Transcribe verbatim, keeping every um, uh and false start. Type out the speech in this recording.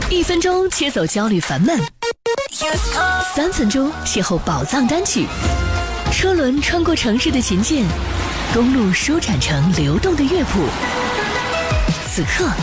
一分钟切走焦虑烦闷，三分钟邂逅宝藏单曲。车轮穿过城市的琴键，公路舒展成流动的乐谱。此刻